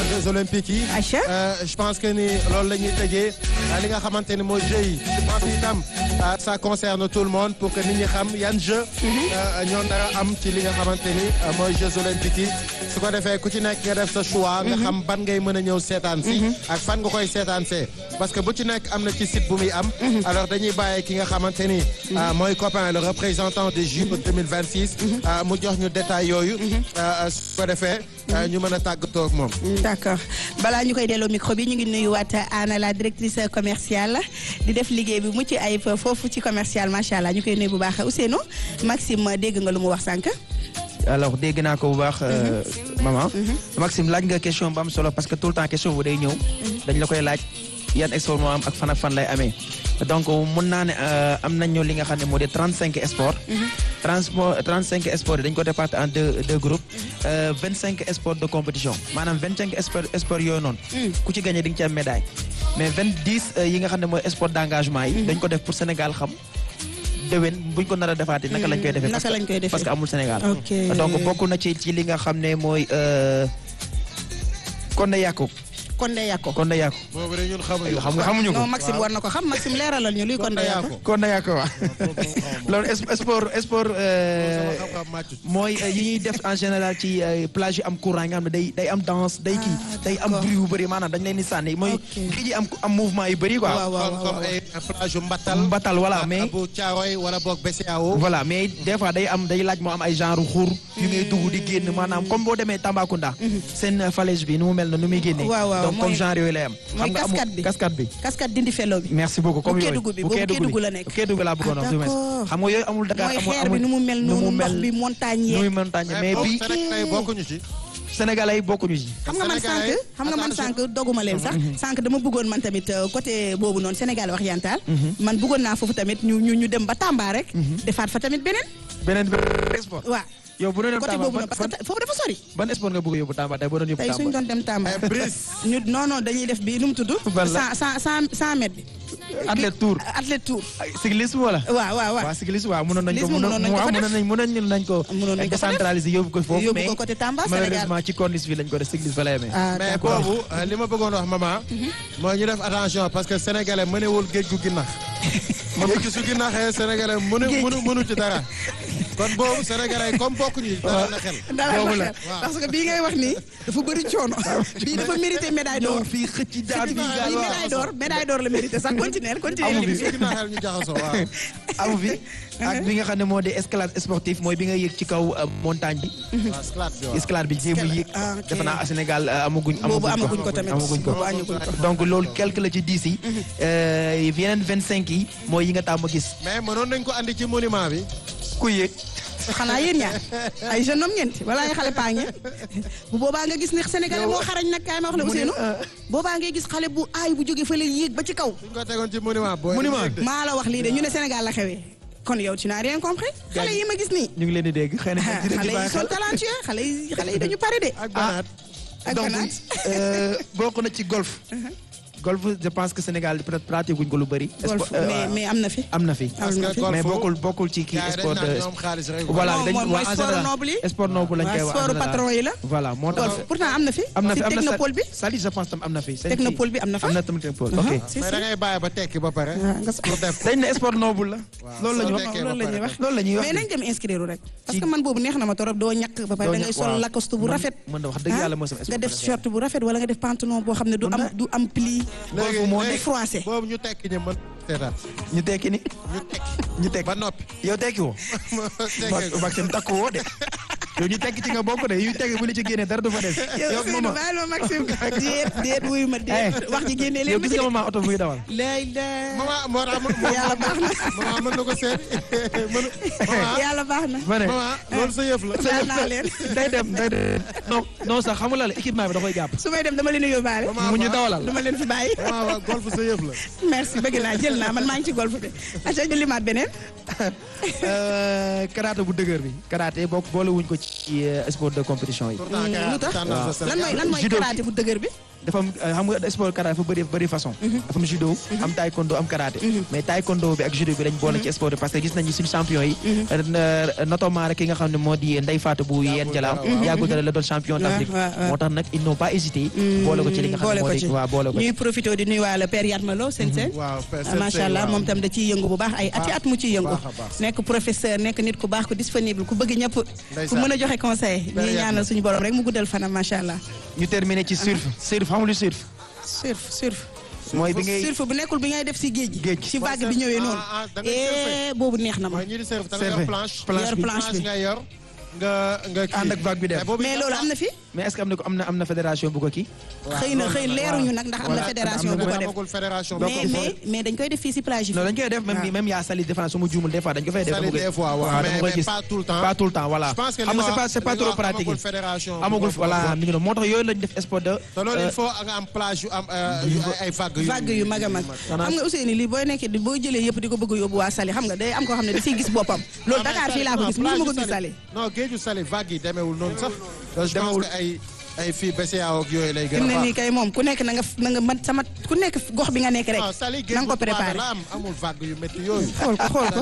Jeux olympiques yi. je pense que ni loolu la ñuy tëjee li nga xamante ni mooy Jeux yi je pense itam ça concerne tout le monde pour que nit ñi xam yan jeu ñoo dara am ci li nga xamante ni mooy Jeux olympiques yi su ko defee ku ci nekk nga def sa choix nga xam ban ngay mën a ñëw seetaan si ak fan nga koy seetaan see parce que bu ci nekk am na ci site bu muy am alors dañuy bàyyi ki nga xamante ni mooy copain le représentant des Jeux 2026 mu jox ñu détail yooyu su ko defee ñu mën a tàggatoo ak moom. d'accord balaa ñu koy delloo micro bi ñu ngi nuyuwaat Anna la directrice commerciale di def liggéey bi mucc ayib foofu ci commercial macha allah ñu koy nuyu bu baax Ousseynou Maxime dégg nga lu mu wax sànq. alors dégg naa ko bu baax maman. Maxime laaj nga question bu am solo parce que tout le temps question bu day ñëw. dañ la koy laaj yan export moo am ak fan ak fan lay amee. donc mun naa ne am nañu li nga xam ne moo di 35 sports. 35 sports yi dañ ko départé en deux groupes. 25 sports de compétition maanaam 25 sports yooyu noonu. ku ci gagné di nga ci am médaille. mais 10 yi nga xam ne mooy sport d'engagement yi. dañ ko def pour Sénégal xam. déwén buñ ko nar a defaatee naka lañ koy defee. parce que amul Sénégal. donc bokk na ci li nga xam ne mooy Konde Yako. Konde Yako. boobu rek ñun xamuñu ko. non Maxime war na ko xam Maxime leeralal ñu luy Konde Yako. Konde Yako waaw. loolu sport mooy yi ñuy def en général ci plage yi am courant yi nga xam ne day am danse day kii day am bruit yu bëri maanaam dañ leen di sànni mooy kii ji am mouvement yu bëri quoi. comme ay plage yu mbatal voilà mais bu Thiaroye wala boog BCEAO. voilà mais des fois day laaj moo am ay genre xur yu ngay dugg di génn maanaam comme boo demee Tambacounda. seen falaise bi nu mu mel na nu muy génnee. donc comme genre yooyu lay am. mooy cascade bi. cascade dindi felo bi. merci beaucoup comme yooyu bu Kédougou la nekk. Kédougou laa bëggoon wax xam nga yooyu amul Dakar mooy xeer bi nu mu mel noonu ndox bi montagne mais bii bokkuñu ci. Sénégalais yi bokkuñu ci. xam nga man sànq doguma leen sax. sànq dama bëggoon man tamit côté boobu noonu Sénégal wax yantaal. man bëggoon naa foofu tamit ñu dem ba Tamba rek. defaat fa tamit beneen sport. waaw. yow bu doon dem côté Tamba boobu noonu parce que foofu dafa sori. ban sport nga bëgg yóbbu Tamba tey boo doon yóbbu tey Tamba suñ doon dem Tamba. ñu non dañuy def bi nu mu tudd. 100 mètres bi. athlète tour. cyclisme wala. waaw cyclisme waaw mënoon nañ ko décentraliser yóbbu ko foofu. yóbbu ko côté Tamba Sénégal malheureusement ci corniche bi lañ ko def cyclisme fa lay amee. mais boobu li ma bëggoon wax maman. mooy ñu def attention parce que sénégalais mënewul géej gu ginnax. géej gi su ginnaxee sénégalais mënu ci dara. kon boobu sénégalais comme bokkuñu dara na xel. boobu la parce que bii ngay wax nii dafa bëri coono. bii dafa mérité médaille d'or. fii xëcc daal bi médaille d'or la mérité sax continuer ñu jaxasoo waaw. amu fi ak bi nga xam ne moo di escalade sportif mooy bi nga yéeg ci kaw montagne bi. escalade bi jéem a yéeg. defe naa Sénégal amaguñ ko tamit donc loolu quelque la ci 10 yi. yeneen 25 yi mooy yi nga tàmm gis. mais mënoon nañ ko andi ci monument bi. ku yéeg. xanaa yéen ñaar ay jeune homme ngeen wala ay xale paa ngeen bu boobaa nga gis ne sénégalais moo xarañ nag kaay ma wax la Ousseynou boobaa ngay gis xale bu aay bu jóge fële yéeg ba ci kaw. suñ ko tegoon ci monument maa la wax lii de ñu ne Sénégal la xewee kon yow tu n'as rien compris xale yi ma gis nii. ñu ngi leen di dégg xëy na xale yi sont talentueux xale yi dañu pare de. ak banaat donc bokk na ci golf. golf je pense que Sénégal peut-être pratique guñ ko lu bëri. golf mais am na fi. mais bokkul ci kii sport de. voilà mooy sport noble yi. sport noble lañ koy wax sport patron yi la. voilà moo tax pourtant am na fi. technopole bi. Sali je pense tam am na fi. technopole bi am na fa. am na tamit technopole ok. mais da ngay bàyyi ba tekki ba pare. pour def dañ ne sport noble la. loolu la ñuy wax mais nañ dem inscrire rek. parce que man boobu neex na ma torop doo ñàkk ba pare da ngay sol lacoste bu rafet. mën na wax dëgg yàlla mooy sama nga def short bu rafet wala nga def pantalon boo xam ne du am pli. léegi froissé boobu ñu tekki ñu mën seetaan. ñu tekki ni. ñu tekki ba noppi. yow tekki woo. Maxime takku woo de. yow ñu tekki ci nga bokk de yu tekki bu li ci génnee dara du fa des. yow Seydou baal ma Maxime. déet wuyu ma déet. wax ji génnee leen yow gis nga maman oto buy dawal. yàlla baax na. maman mën na ko seet. yàlla baax na. ma ne maman loolu sa yëf la. baal naa leen. day dem non sax xamul la équipement bi da koy jàpp. su may dem dama leen di yóbbaale. mu ñu dawalal dama leen fi bàyyi. waaw golf sa yëf la. merci bëgg naa jël naa man maa ngi ci golf de. aca ñu limaat beneen. karaté bu dëgër bi. karaté boole wuñ ko ci sport de compétition yi. lu tax lan mooy karaté bu dëgër bi. dafa am xam nga sport karaté dafa bëri façon. dafa am judo am taekwondo am karaté. mais taekwondo bi ak judo bi lañ boole ci sport bi parce que gis nañu suñu champion yi. notamment rek ki nga xam ne moo di Ndeye Fatou bu Yeen Jalaam. yàggul dara la doon champion d'Afrique. moo tax nag ils n'ont pas hésité. boole ko ci li nga xam ne moo di waaw boole ko ci. ñuy profité di nuyuwaale Père Yatma Lo seen. waaw macha allah moom tam da ciy yëngu bu baax ay at mu ciy yëngu. nekk professeur nekk nit ku baax ku disponible ku bëgg ñëpp. ku mën a joxe conseil. ñuy ñaanal suñu borom rek mu guddal fanam macha allah. ñu terminé ci surf xamul lu surf. surf. mooy bi ngay surf bu nekkul bi ngay def si géej géej si vague bi ñëwee noonu. boobu neex na ma. mooy ñi di surf da nga yor planche bi nga yor nga ànd ak vague bi def. mais loolu am na fi. mais est-ce que am na fédération bu ko kii. xëy na leeruñu nag ndax am na fédération bu ko def mais dañ koy def fii si plage yi. non dañ koy def même yaa Saly defe naa su ma juumul des fois dañ ko fay def. des fois waaw mais pas tout le temps. pas tout le temps voilà. xam nga c'est pas trop pratique. amagul voilà mi ngi noonu moo tax yooyu lañ def sport de. te loolu il faut nga am plage yu am ay vague yu mag a mag. xam nga Ousseynou lii booy nekkee boo jëlee yëpp di ko bëgg a yóbbu waa Saly xam nga day am koo xam ne da siy gis boppam. loolu Dakar fii laa ko gis mënu ma ko gis Saly. non géeju Saly vague yi demeewul noonu sax. je pense que ay fii BCEAO ak yooyu lay gën a baax. nii kay moom ku nekk na nga man sama ku nekk gox bi nga nekk rek. na nga ko préparé amul vague yu métti yooyu. xool ko.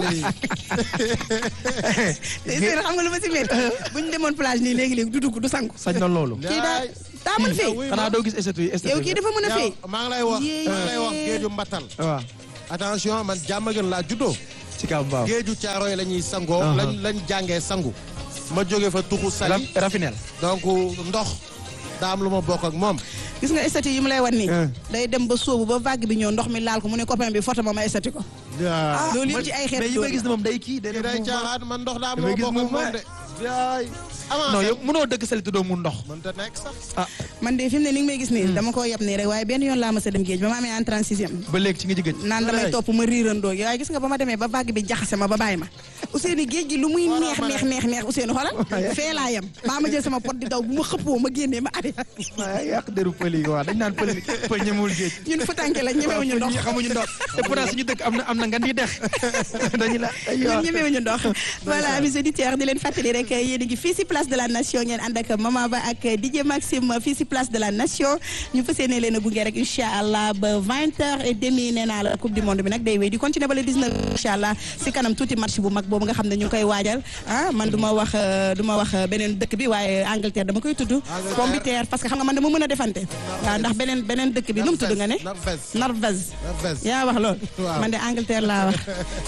xam nga lu ma si métti. bu ñu demoon plage nii léegi du dugg du sangu. sañ na loolu. kii daa mën fay. xanaa doo gis estatu yi. yow kii dafa mën a fay. maa ngi lay wax géeju mbattal. waaw. attention man Diamaguène laa juddoo. ci kaw baaw géeju Caaroy la ñuy sangoo. lañ jàngee sangu. ma jóge fa tuxu Saly. Rafinel. donc ndox. daa am lu ma bokk ak moom. gis nga estati yi mu lay wan nii. day dem ba sóobu ba vague bi ñëw ndox mi laal ko mu ne copain bi photo ma estati ko. loolu yëpp ci ay xeet. mais yi may gis ne moom day kii day caaxaan man ndox daa am lu ma bokk ak moom de. non yow mënoo dëkk Saly te doo mun ndox. mënta nekk sax. man de fi mu ne ni nga may gis nii. dama koo yab nii rek waaye benn yoon laa mës a dem géej ba ma amee en 36e. ba léegi ci nga jigéen. naan damay topp ma riirandoo waaye gis nga ba ma demee ba vague bi jaxase ma ba bàyyi ma. Ousseynou géej gi lu muy neex Ousseynou xoolal. fee laa yem maa ma jël sama pot di daw bu ma xëppoo ma génnee ma arrêté. waaw yàq deru pël yi waaw dañ naan pël ñemewul géej. ñun futanke la ñemewuñu ndox. xamuñu ndox te pourtant suñu dëkk am na nga di dex. ñun ñemewuñu ndox. voilà amis auditeurs di leen fàttali rek yéen a ngi fii si place de la nation ngeen ànd ak Mama Ba ak DJ Maxime fii si place de la nation ñu fas yéene leen a gunge rek incha allah ba 20h30 nee naa la coupe du monde bi nag day wéy di continuer ba le 19 incha allah si kanam tuuti match bu mag boobu nga xam ne ñu koy waajal man du ma wax beneen dëkk bi waaye Angleterre dama koy tudd Pombiteer parce que xam nga man dama mën a defante waaw ndax beneen dëkk bi nu mu tudd nga ne Norvège yaa wax lool man de Angleterre laa wax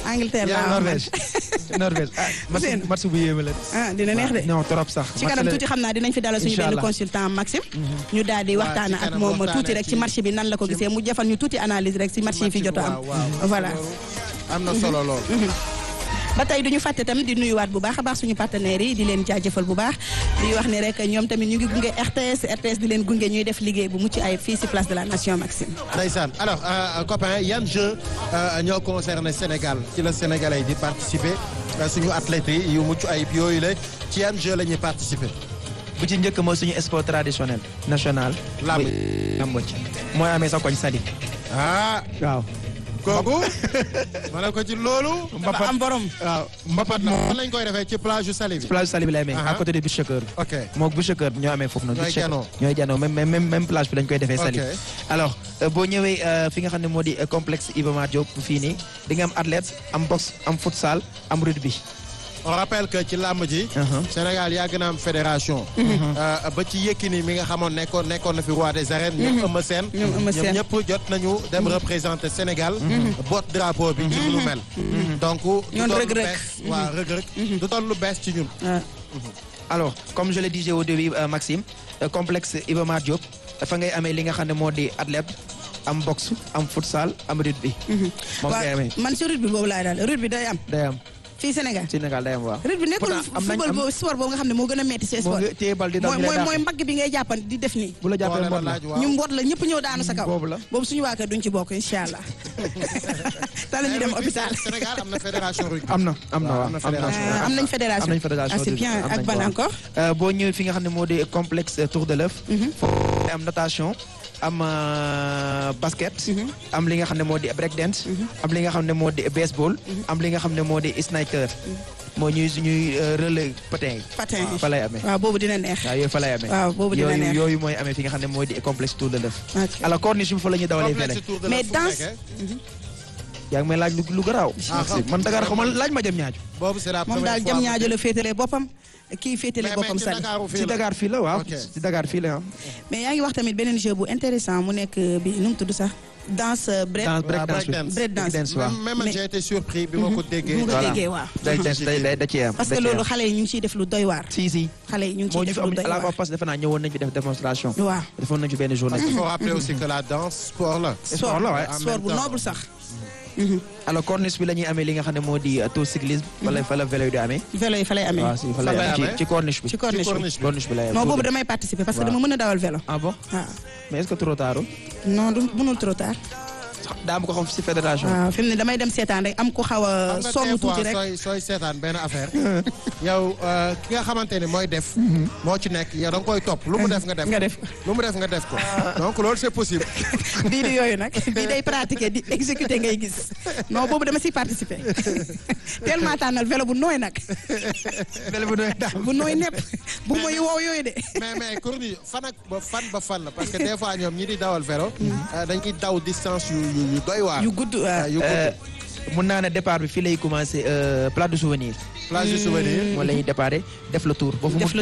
Norvège match bu yéeme la dina neex de non trop sax ci kanam tuuti xam naa dinañ fi dalal suñu benn consultant Maxime ñu daal di waxtaan ak moom tuuti rek ci marché bi nan la ko gisee mu jafal ñu tuuti analyse rek ci marché yi fi jot a am voilà am na solo lool ba tey duñu fàtte tamit di nuyuwaat bu baax a baax suñu partenaires yi di leen jaajëfal bu baax di wax ne rek ñoom tamit ñu ngi gunge RTS di leen gunge ñuy def liggéey bu mucc ay fii ci place de la nation Maxime. ndeysaan alors copain yan jeu ñoo concerné Sénégal ci la Sénégalais di participer suñu athlètes yi yu mucc ayib yooyu la ci yan jeu la ñuy participer. bu ci njëkk mooy suñu sport traditionnel national. lamb ci mooy amee sa koñ Saly. waaw. kooku ma ne ko ci loolu. dafa am borom. waaw mbapat la fan lañ koy defee ci plage yu Saly bi. plage Saly bi lay amee à côté de Boucher-Keur. ok moom Boucher-Keur ñoo amee foofu noonu. ñooy janoo même plage bi lañ koy defee Saly. alors boo ñëwee fi nga xam ne moo di complexe Iba Mar Diop fii nii di nga am athlète am boxe am futsal am rugby. on rappelle que ci làmb ji. Sénégal yàgg na am fédération. ba ci Yékini mi nga xamoon nekkoon na fi roi des arènes. ñoom Eumeu Sène. ñoom ñëpp jot nañu dem représenter Sénégal. boot drapeau bi ci lu mel. donc du doon lu bees waaw Reug Reug du doon lu bees ci ñun. alors comme je le disais au début Maxime complexe Iba Mar Diop dafa ngay amee li nga xam ne moo di athlète am boxe am futsal am rugby. moom ngay amee man si rugby boobu laay daal rugby day am. fii Sénégal day am waaw. rugby nekkul football boobu sport boobu nga xam ne moo gën a metti ci sport. mooy mbagg bi ngay jàppan di def nii. bu la jàppee mboot la ñu mboot la ñëpp ñëw daanu sa kaw. boobu suñu waa kër duñ ci bokk incha allah. te la ñu dem hôpital. Sénégal am na fédération rugby. am nañ fédération. c'est bien ak ban encore. boo ñëwee fi nga xam ne moo di complexe Tour de l'Œuf. foofu am natation. am basket. am li nga xam ne moo di break dance. am li nga xam ne moo di baseball. am li nga xam ne moo di sniper. moo ñuy relais patin yi. patin yi fa lay amee. waaw boobu dina neex. waaw yooyu fa lay amee. waaw boobu dina neex yooyu mooy amee fi nga xam ne mooy di complexe tour de l'œuf. alors corniche bi fa la ñuy dawalee vélo. mais danse. yaa ngi may laaj lu garaaw. man Dakar xaw ma laaj ma jëm ñaaju. boobu c'est la moom daal jëm ñaajo la féetalee boppam. kii féetalee boppam Saly. ci Dakar fii la waaw. ci Dakar fii la mais yaa ngi wax tamit beneen jeu bu intéressant mu nekk bi nu mu tudd sax. danse break dance waaw. même j'ai été surpris bi ma ko déggee. waaw. break dance day da cee am. parce que loolu xale yi ñu ngi ciy def lu doy waar. si. xale yi ñu ngi ciy def lu doy waar moo ñu fi am parce que defe naa ñëwoon nañu fi def démonstration. waaw defoon nañu fi benn journée. il faut rappeler aussi que la danse sport la. sport la waaye sport bu noble sax. alors corniche bi la ñuy amee li nga xam ne moo di tour cyclisme. fa la vélo yi di amee. vélo yi fa lay amee. waaw si fa lay amee ci corniche bi. ci corniche bi lay non boobu damay participer parce que dama mën a dawal vélo. ah bon mais est-ce que trop tard. non du mënul trop tard. daa ma ko xam si fédération. waaw fi mu ne damay dem seetaan rek am ko xaw a sonn tuuti rek sooy seetaan benn affaire. yow ki nga xamante ni mooy def. moo ci nekk yow da nga koy topp lu mu def nga def. lu mu def nga def ko. donc loolu c'est possible. bii di yooyu nag bii day pratiquer di exécuter ngay gis non boobu dama siy participer tellement tànnal vélo bu nooy nag. vélo bu nooy bu nooy nepp bu mooy wow yooyu de. mais Courni fan ba fan la parce que des fois ñoom ñi di dawal vélo. dañuy daw distance yu doy waar. yu gudd mun naa ne départ bi fii lay commencé place du souvenir. place du souvenir. moom la ñuy déparé def le tour.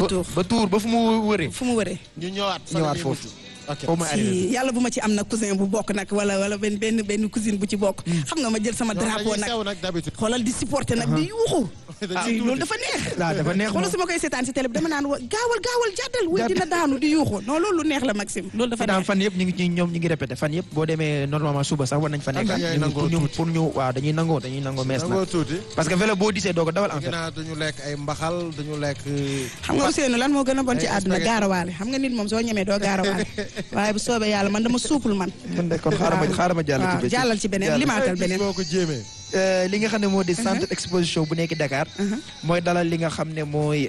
ba fu mu wëree. ñu ñëwaat foofu. ok si yàlla bu ma ci am nag cousin bu bokk nag wala benn cousine bu ci bokk. xam nga ma jël sama drapeau nag xoolal di supporter nag di yuuxu. loolu dafa neex. dafa neex xoolal su ma koy seetaan si télé bi dama naan gaawal jàddal wuy dina daanu di yuuxu non loolu lu neex la Maxime loolu dafa neex. fan yëpp ñu ngi répété fan yëpp boo demee normalement suba sax war nañ fa nekk. pour ñu waaw dañuy nangoo mees nag. parce que vélo boo disee doo ko dawal en fait. duñu lekk ay mbaxal duñu lekk. xam nga Ousseynou lan moo gën a bon ci àdduna gaarawaale xam nga nit moom soo ñemee doo gaarawaale waaye bu soobee yàlla man dama suupul man. kon xaaral ma jàllal ci beneen limaatal beneen. boo ko jéemee. li nga xam ne moo di centre exposition bu nekk Dakar. mooy dalal li nga xam ne mooy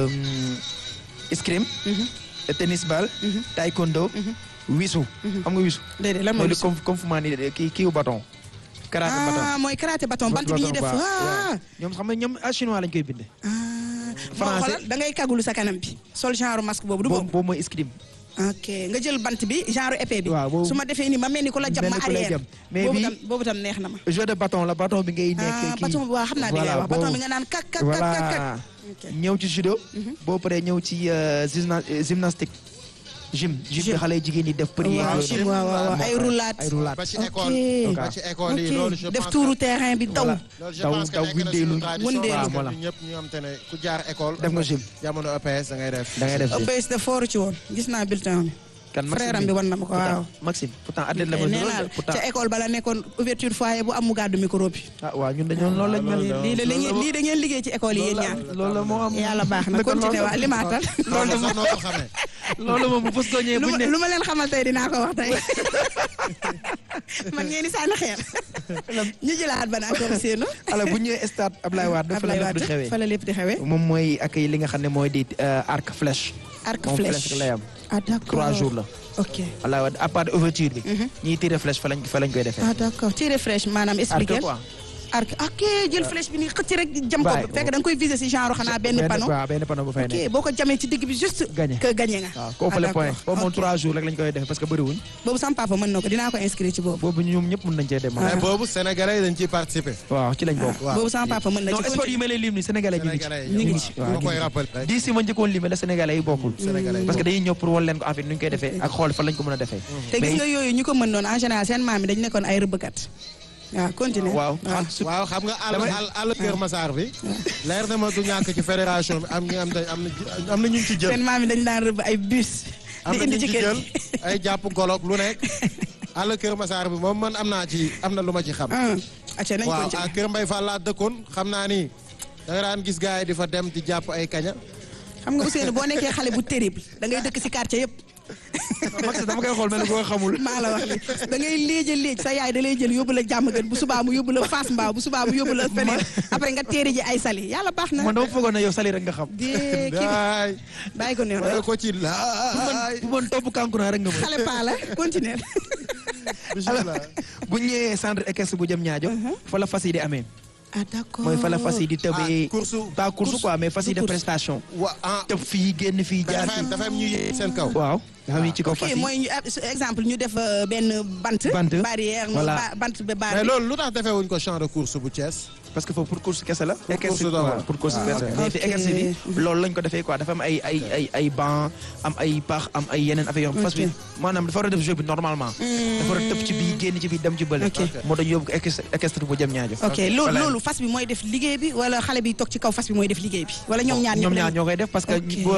escrime. tennis ball. taekwondo. wisu. xam nga wisu. déedéet lan mooy wisu mooy comme fu ma ni kii bâton. karaté bâton mooy karaté bâton bant bi ñuy def. ñoom xam nga ñoom chinois lañ koy bindee. français da ngay kagulu sa kanam bi. sol genre masque boobu du boobu. boobu mooy escrime. ok nga jël bant bi genre épée bi. waaw su ma defee nii ma mel ni ku la jam ma arrière. mais boobu tam neex na ma. jeu de bâton la bâton bi ngay nekk kii. bâton bi waaw xam naa li ngay wax bâton bi nga naan kak kak kak kak. ñëw ci judo. boo paree ñëw ci gymnastique. gym bi xale jigéen ñi def prier. waaw ay roulade. ba ci école yi loolu je pense def tuuru terrain bi daw. daw windeelu voilà ñëpp ñu am te ne ku jaar école. def nga gym jamono EPS da ngay def. EPS de fooru ci woon gis naa bulletin bi. kan frère am bi wan na ma ko waaw. Maxime pourtant athlète la ma pourtant ca école bala nekkoon ouverture foyer bu am mu gàddu micro bi. waaw ñun dañoo loolu lañ mel. lii da ngeen liggéey ci école yi yéen ñaar. loolu la moo am yàlla baax na continuer waa limaatal. loolu sax noo ko xamee. loolu moom bu fës ko ñëwee buñ ne lu ma leen xamal tey dinaa ko wax tey man ngeen di sànni xeer ñu jëlaat ban encore seenu. alors bu ñëwee stade Ablaye Wade fa la lépp di xewee. moom mooy accueil li nga xam ne mooy di arc flèche. arc moom flèche flèche lay am. ah d'accord 3 jours la. ok Ablaye Wade à part ouverture bi. ñiy tiré flèche fa lañ koy defee. ah d'accord tiré flèche maanaam expliqué. arc ok jël flèche bi nii xëcc rek jam ko fekk da nga koy viser si genre xanaa benn panneau. waaw benn panneau bu fay nekk. ok boo ko jamee ci digg bi juste. que gagné nga. waaw koo fële point boobu moom 3 jours rek lañ koy defee parce que bëriwuñ. boobu sama papa mën na ko dinaa ko inscrire ci boobu. boobu ñoom ñëpp mën nañ cee dem. mais boobu sénégalais yi dañ ciy participer. waaw ci lañ bokk. boobu sama papa mën na ci. non sport yi ma lay lim ni sénégalais ñu ngi ci. waaw koy rappel rek. di si ma njëkkoon limé la sénégalais yi bokkul. parce que dañuy ñëw pour wan leen ko en fait nu ñu koy defee ak xool fan lañ ko mën a defee. te gis nga yooyu ñu ko mën noonu en général seen maam yi dañ nekkoon ay rëbbkat. waaw continué waaw xam nga àll Kër Massar bi. leer na ma du ñàkk ci fédération bi am na ñu ci jël. seen maam yi dañ daan rëbb ay bus. di indi ci kër gi ay jàpp golok lu nekk. àll Kër Massar bi moom man am na lu ma ci xam. acca nañ waaw continué Kër Mbaye Fall laa dëkkoon xam naa ni da nga daan gis gars yi di fa dem di jàpp ay kaña. xam nga Ousseynou boo nekkee xale bu terrible da ngay dëkk si quartier yëpp. Max dama koy xool mel ni koo xamul. maa la wax li da ngay léej sa yaay da lay jël yóbbu la jàmm gën bu subaa mu yóbbu la Fass Mbao bu subaa mu yóbbu la feneen après nga teeri ji ay sali yàlla baax na. man dama foogoon ne yow sali rek nga xam. bàyyi ko neex ko ci laay. bu mën topp kankuna rek nga mën. xale paa la continuer. bu ñëwee centre équestre bu jëm ñaajo fa la fas yi di amee. ah d'accord mooy fa la fas yi di tëbee. pas course quoi mais fas yi de prestation. tëb fii génn fii jaar fii. dafa am ñu yéeg seen kaw. waaw dafa am ci kaw fas yi. mooy ñu exemple ñu def benn bant. barrière voilà bant ba barrière. mais loolu lu tax defee wuñ ko champ de course bu Thiès. parce que foofu pour course kese la. pour course kese la. mais te exercice bi loolu lañ ko defee quoi dafa am ay banc am ay pax am ay yeneen affaire yoo xam fas bi maanaam dafa war a def jeu bi normalement. dafa war a tëb ci bii génn ci bii dem ci bële. moo tax yóbbu ko équestre bu jëm ñaajo. ok loolu fas bi mooy def liggéey bi wala xale bi toog ci kaw fas bi mooy def liggéey bi. wala ñoom ñaar ñoo koy def parce que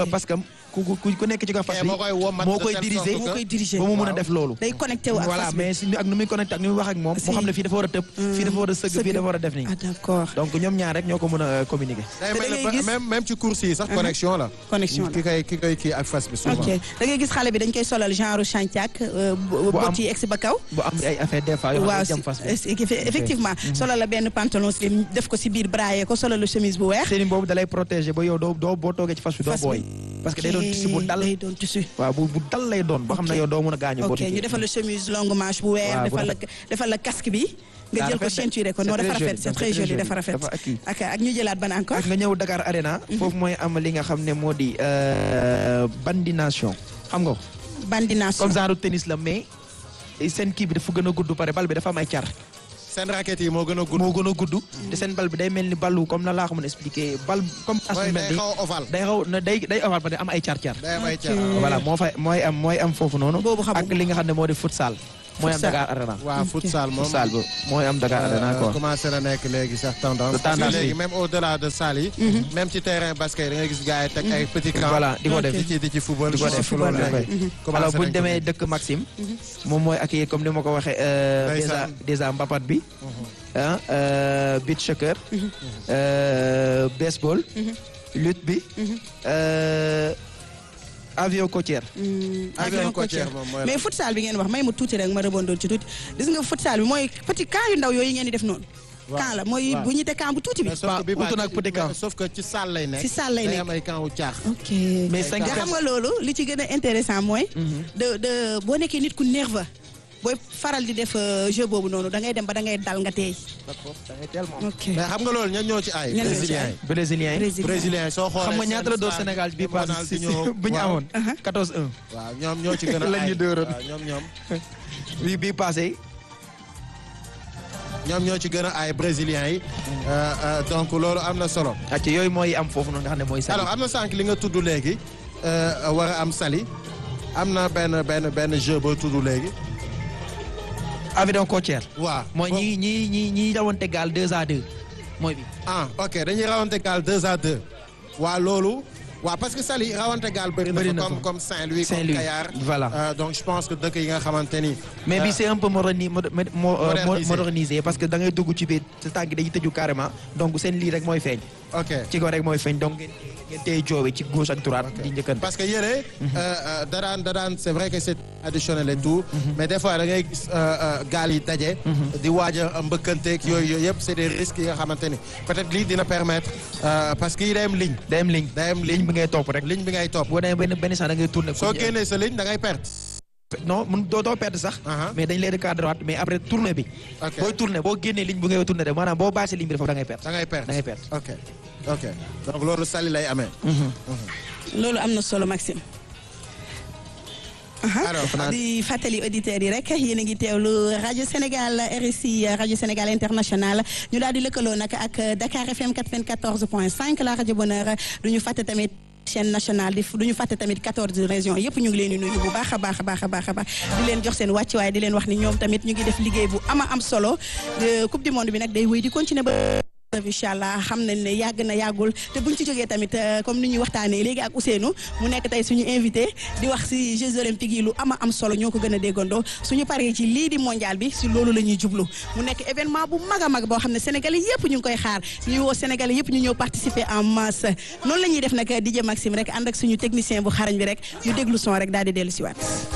ku nekk ci kaw fas bi moo koy diriger ba mu mën a def loolu. day connecté wu ak fas bi mais ak nu muy connecté ak nu muy wax ak moom moo xam ne fii dafa war a tëb fii dafa war a sëgg fii dafa war a def nii. d'accord donc ñoom ñaar rek ñoo ko mën a communiquer. même ci course yi sax connexion la. connexion la ki koy kii ak fas bi souvent. ok da ngay gis xale bi dañ koy solal genre chantiak bot yi egsi ba kaw. bu am ay affaire des fois yoo xam ne jëm fas bi. effectivement solal la benn pantalon slim def ko si biir braillé ko solal la chemise bu weex. seen boobu dalay protéger ba yow doo boo toogee ci fas bi doo booy. parce que day doon tissu bu dal day doon tissu. waaw bu dal lay doon boo xam ne yow doo mën a gaañu. ok ñu defal la chemise longue manche bu weex. defal la casque bi. nga jël ko ceinture ko non dafa rafet c'est très joli dafa rafet. ak ñu jëlaat ban encore. ak nga ñëw Dakar Arena. foofu mooy am li nga xam ne moo di bandination xam nga ko. bandination comme genre tennis la mais seen kii bi dafa gën a gudd pare bal bi dafa am ay car. seen raquette yi moo gën a gudd. te seen bal bi day mel ni ballu comme na laa ko mën a expliquer bal comme. day xaw ovale. day ovale ba day am ay car. day am ay car voilà mooy am foofu noonu. ak li nga xam ne moo di futsal. mooy am Dakar Arena. waaw futsal moom mooy am Dakar Arena quoi. commencé na nekk léegi sax tendance. parce que léegi même au delà de salle yi. même ci terrain basket da ngay gis gars yi teg ay petits camps. voilà di ko def di ci football. di ko def alors bu ñu demee dëkk Maxime. moom mooy accueillir comme ni ma ko waxee. déjà mbapat bi. beach soccer. baseball. lutte bi. avion côtière. avion côtière moom mooy mais futsal bi ngeen wax may mu tuuti rek ma rebondoon ci tuuti gis nga futsal bi mooy petit camp yu ndaw yooyu ngeen di def noonu. camp la mooy bu ñu te camp bu tuuti bi. sauf que ci salle lay nekk. ci salle lay nekk day am ay camp wu caax. ok mais xam nga loolu li ci gën a intéressant mooy. de boo nekkee nit ku nerveux. booy faral di def jeu boobu noonu da ngay dem ba da ngay dal nga teey. d'accord da ngay teel moom. ok mais xam nga loolu ñan ñoo ci ay. brésilien yi soo xoolee xam nga ñaata la door Sénégal bii passé bu ñu amoon. 14-1. waaw ñoom ñoo ci gën a ay lañ ñu dóoroon ñoom. bii passé. ñoom ñoo ci gën a ay brésiliens yi. donc loolu am na solo. ci yooyu mooy am foofu noonu nga xam ne mooy. Saly alors am na sànq li nga tudd léegi war a am Saly am na benn jeu boo tudd léegi. avion côtière. waaw mooy ñi rawante gaal 2-2 mooy bi. ok dañuy rawante gaal 2-2. waa loolu. waaw parce que Saly rawante gaal bëri na comme Saint-Louis comme Kayar. voilà donc je pense que dëkk yi nga xamante ni. mais bi c'est un peu modernisé parce que da ngay dugg ci biir sa tànk dañuy tëju carrément donc seen lii rek mooy feeñ. ok ci ko rek mooy feeñ donc ngeen tey joowe ci gauche ak droite di njëkkante. parce que yére da daan c'est vrai que c'est additionnel et tout. mais des fois da ngay gis gaal yi daje. di waaj a mbëkkanteeg yooyu yëpp c'est des risques yi nga xamante ni peut-être lii dina permettre parce que yi day am ligne. day am ligne bi ngay topp rek. ligne bi ngay topp. boo demee benn saa da ngay tourner. soo génnee sa ligne da ngay perte. non doo perdre sax. mais dañ lay recadrer droite mais après tourner bi. booy tourner boo génnee ligne bu ngay tourner rek maanaam boo baasee ligne bi foofu da ngay perdre. ok donc loolu Saly lay amee. loolu am na solo Maxime. di fàttali auditeurs yi rek yéen a ngi teewlu rajo Sénégal RSI rajo Sénégal international ñu daal di lëkkaloo nag ak Dakar FM 94.5 la rajo Bonheur du ñu fàtte tamit. chaîne nationale du ñu fàtte tamit 14 régions yëpp ñu ngi leen di nuyu bu baax a baax di leen jox seen wàccuwaay di leen wax ni ñoom tamit ñu ngi def liggéey bu am solo coupe du monde bi nag day wéy di continuer ba incha allah xam nañ ne yàgg na yàggul te buñ ci jógee tamit comme ni ñuy waxtaanee léegi ak Ousseynou mu nekk tey suñu invité di wax ci Jeux olympiques yi lu am solo ñoo ko gën a déggandoo suñu paree ci lii di mondial bi ci loolu la ñuy jublu mu nekk événement bu mag a mag boo xam ne sénégalais yëpp ñu ngi koy xaar ñuy woo sénégalais yëpp ñu ñëw participer en masse noonu la ñuy def nag DJ Maxime rek ànd ak suñu technicien bu xarañ bi rek ñu déglu son rek daal di dellu ci waat